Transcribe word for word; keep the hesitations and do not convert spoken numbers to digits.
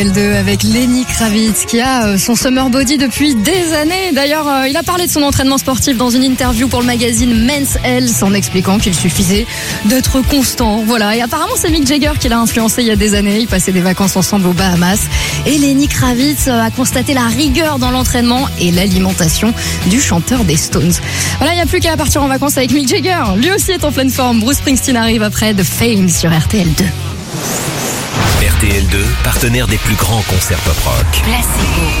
L deux avec Lenny Kravitz qui a son summer body depuis des années. D'ailleurs, il a parlé de son entraînement sportif dans une interview pour le magazine Men's Health en expliquant qu'il suffisait d'être constant. Voilà. Et apparemment, c'est Mick Jagger qui l'a influencé il y a des années. Ils passaient des vacances ensemble aux Bahamas. Et Lenny Kravitz a constaté la rigueur dans l'entraînement et l'alimentation du chanteur des Stones. Voilà, il n'y a plus qu'à partir en vacances avec Mick Jagger. Lui aussi est en pleine forme. Bruce Springsteen arrive après The Fame sur R T L deux. R T L deux, partenaire des plus grands concerts pop rock. Placebo.